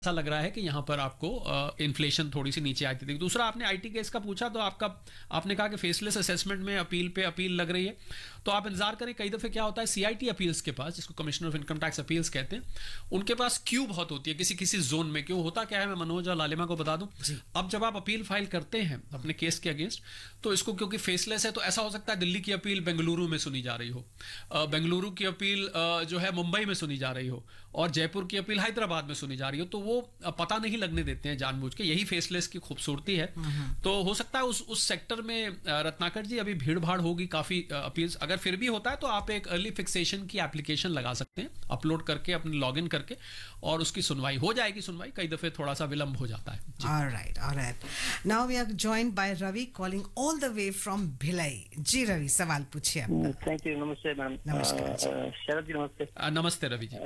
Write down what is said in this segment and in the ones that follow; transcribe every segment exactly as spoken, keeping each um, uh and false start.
ऐसा लग रहा है कि यहाँ पर आपको इन्फ्लेशन थोड़ी सी नीचे आती थी। दूसरा, आपने आईटी केस का पूछा तो आपका आपने कहा कि फेसलेस असेसमेंट में अपील पे अपील लग रही है, तो आप इंतजार करें। कई दफे क्या होता है, सीआईटी अपील्स के पास, जिसको commissioner of income tax appeals कहते हैं, उनके पास क्यू बहुत होती है किसी किसी जोन में। क्यों होता क्या है, मैं मनोज और लालिमा को बता दूं। अब जब आप अपील फाइल करते हैं अपने केस के अगेंस्ट, तो इसको क्योंकि फेसलेस है तो ऐसा हो सकता है दिल्ली की अपील बेंगलुरु में सुनी जा रही हो, बेंगलुरु की अपील जो है मुंबई में सुनी जा रही हो, और जयपुर की अपील हैदराबाद में सुनी जा रही हो, तो वो पता नहीं लगने देते हैं जानबूझ के। यही फेसलेस की खूबसूरती है। तो हो सकता है उस उस सेक्टर में रत्नाकर जी अभी भीड़ भाड़ होगी काफी अपील्स। अगर फिर भी होता है तो आप एक अर्ली फिक्सेशन की एप्लीकेशन लगा सकते हैं, अपलोड करके अपने लॉगिन करके, और उसकी सुनवाई हो जाएगी। सुनवाई कई दफे थोड़ा सा विलंब हो जाता है। Alright alright now we are joined by Ravi calling all the way from Bhilai. जी रवि, सवाल पूछिए आपका। Thank you. नमस्ते मैम। नमस्कार। शरद जी नमस्ते। नमस्ते रवि जी।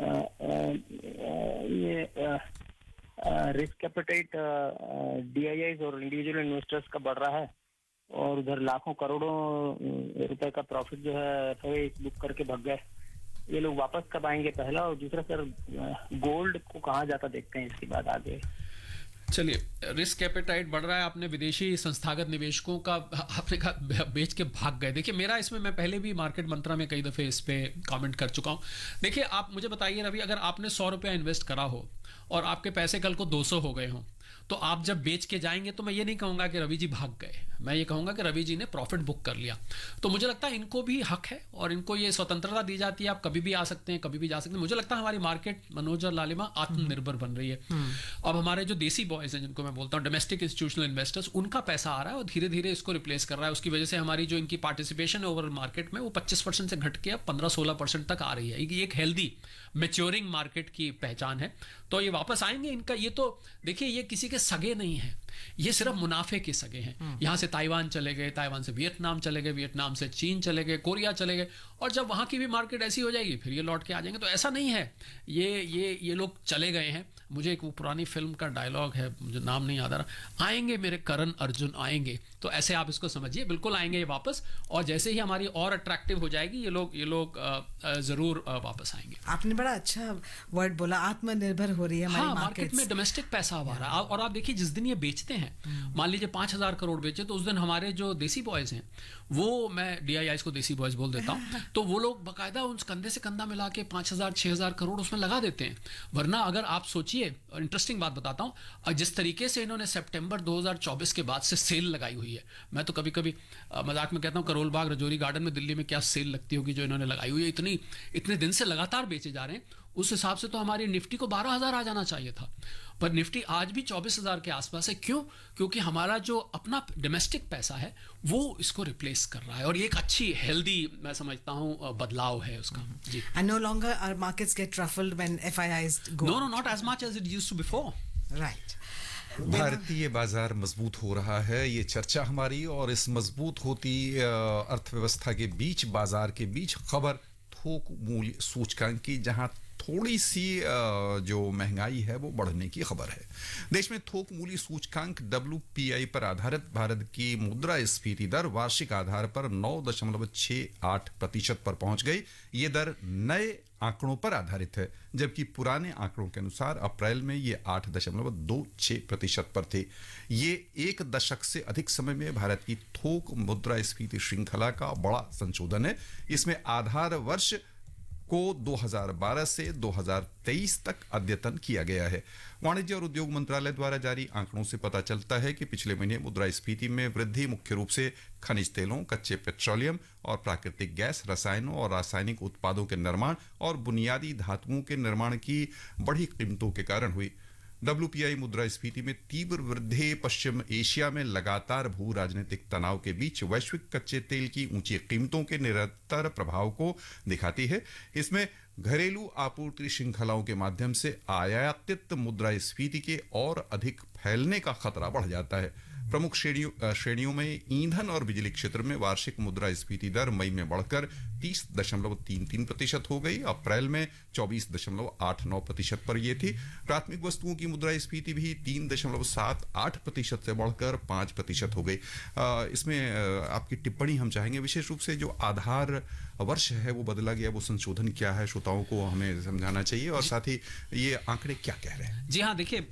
ये रिस्क एपेटाइट डीआईआईज और इंडिविजुअल इन्वेस्टर्स का बढ़ रहा है, और उधर लाखों करोड़ों रुपए का प्रॉफिट जो है एफ बुक करके भाग गए। ये लोग वापस कब आएंगे, पहला। और दूसरा सर, गोल्ड को कहाँ जाता देखते हैं इसके बाद आगे। चलिए, रिस्क एपेटाइट बढ़ रहा है, आपने विदेशी संस्थागत निवेशकों का आपने कहा बेच के भाग गए। देखिए, मेरा इसमें, मैं पहले भी मार्केट मंत्रा में कई दफे इस पे कमेंट कर चुका हूं। देखिए, आप मुझे बताइए रवि, अगर आपने सौ रुपया इन्वेस्ट करा हो और आपके पैसे कल को दो सौ हो गए हों, तो आप जब बेच के जाएंगे तो मैं ये नहीं कहूंगा कि रवि जी भाग गए, मैं ये कहूंगा कि रवि जी ने प्रॉफिट बुक कर लिया। तो मुझे लगता है इनको भी हक है और इनको ये स्वतंत्रता दी जाती है, आप कभी भी आ सकते हैं, कभी भी जा सकते हैं। मुझे लगता है हमारी मार्केट, मनोज और लालिमा, आत्मनिर्भर बन रही है। अब हमारे जो देसी बॉयज हैं, जिनको मैं बोलता हूँ डोमेस्टिक इंस्टीट्यूशनल इन्वेस्टर्स, उनका पैसा आ रहा है और धीरे धीरे इसको रिप्लेस कर रहा है। उसकी वजह से हमारी जो इनकी पार्टिसिपेशन है ओवरऑल मार्केट में, वो पच्चीस परसेंट से घट के अब पंद्रह सोलह परसेंट तक आ रही है। ये एक हेल्दी मैच्योरिंग मार्केट की पहचान है। तो ये वापस आएंगे। इनका ये तो देखिए, ये किसी के सगे नहीं है, ये सिर्फ मुनाफे के सगे हैं। यहां से ताइवान चले गए, ताइवान से वियतनाम चले गए, वियतनाम से चीन चले गए, कोरिया चले गए, और जब वहां की भी मार्केट ऐसी हो जाएगी फिर ये लौट के आ जाएंगे। तो ऐसा नहीं है ये ये ये लोग चले गए हैं। मुझे एक वो पुरानी फिल्म का डायलॉग है, मुझे नाम नहीं याद आ रहा, आएंगे मेरे करण अर्जुन आएंगे। तो ऐसे आप इसको समझिए, बिल्कुल आएंगे ये वापस, और जैसे ही हमारी और अट्रैक्टिव हो जाएगी, ये लोग ये लोग जरूर वापस आएंगे। आपने बड़ा अच्छा वर्ड बोला, आत्मनिर्भर हो रही है हमारी हाँ, मार्केट में डोमेस्टिक पैसा आ रहा है। और आप देखिए, जिस दिन ये बेचते हैं, मान लीजिए पांच हजार करोड़ बेचे, तो उस दिन हमारे जो देसी बॉयज हैं, वो, मैं डीआईआईज को देसी बॉयज बोल देता हूँ, तो वो लोग बाकायदा उन कंधे से कंधा मिला के पांच हजार छह हजार करोड़ उसमें लगा देते हैं। वरना अगर आप सोचिए, इंटरेस्टिंग बात बताता हूँ, जिस तरीके से इन्होंने सितंबर दो हज़ार चौबीस के बाद से सेल लगाई हुई है, मैं तो कभी कभी मजाक में कहता हूँ, करोल बाग रजौरी गार्डन में दिल्ली में क्या सेल लगती होगी जो इन्होंने लगाई हुई है। इतनी इतने दिन से लगातार बेचे जा रहे हैं। उस हिसाब से तो हमारी निफ्टी को बारह हजार आ जाना चाहिए था, पर निफ्टी आज भी चौबीस हजार के आसपास है। क्यों? क्योंकि हमारा जो अपना डोमेस्टिक पैसा है वो इसको रिप्लेस कर रहा है, और ये एक अच्छी हेल्दी, मैं समझता हूँ, बदलाव है उसका। जी। And no longer our markets get truffled when F I Is go. No, no, not as much as it used to before. Right. भारतीय बाजार मजबूत हो रहा है, ये चर्चा हमारी, और इस मजबूत होती अर्थव्यवस्था के बीच, बाजार के बीच, खबर थोक मूल्य सूचकांक की, जहां थोड़ी सी जो महंगाई है वो बढ़ने की खबर है। देश में थोक मूल्य सूचकांक डब्ल्यू पी आई पर आधारित भारत की मुद्रास्फीति दर वार्षिक आधार पर नौ दशमलव छह आठ प्रतिशत पर पहुंच गई। ये दर नए आंकड़ों पर आधारित है, जबकि पुराने आंकड़ों के अनुसार अप्रैल में ये आठ दशमलव दो छह प्रतिशत पर थे। ये एक दशक से अधिक समय में भारत की थोक मुद्रास्फीति श्रृंखला का बड़ा संशोधन है। इसमें आधार वर्ष को दो हज़ार बारह से दो हज़ार तेईस तक अद्यतन किया गया है। वाणिज्य और उद्योग मंत्रालय द्वारा जारी आंकड़ों से पता चलता है कि पिछले महीने मुद्रास्फीति में वृद्धि मुख्य रूप से खनिज तेलों, कच्चे पेट्रोलियम और प्राकृतिक गैस, रसायनों और रासायनिक उत्पादों के निर्माण और बुनियादी धातुओं के निर्माण की बढ़ी कीमतों के कारण हुई। डब्ल्यू पी आई मुद्रास्फीति में तीव्र वृद्धि पश्चिम एशिया में लगातार भू राजनीतिक तनाव के बीच वैश्विक कच्चे तेल की ऊंची कीमतों के निरंतर प्रभाव को दिखाती है। इसमें घरेलू आपूर्ति श्रृंखलाओं के माध्यम से आयातित मुद्रास्फीति के और अधिक फैलने का खतरा बढ़ जाता है। प्रमुख श्रेणियों श्रेणियों में ईंधन और बिजली क्षेत्र में वार्षिक मुद्रास्फीति दर मई में बढ़कर तीस दशमलव तीन तीन प्रतिशत हो गई। अप्रैल में चौबीस दशमलव आठ नौ प्रतिशत पर यह थी। प्राथमिक वस्तुओं की मुद्रास्फीति भी तीन दशमलव सात आठ प्रतिशत से बढ़कर पाँच प्रतिशत हो गई। इसमें आपकी टिप्पणी हम चाहेंगे, विशेष रूप से जो आधार वर्ष है वो बदला गया, वो संशोधन क्या है, श्रोताओं को हमें समझाना चाहिए, और साथ ही ये आंकड़े क्या कह रहे हैं। जी हाँ, देखिए,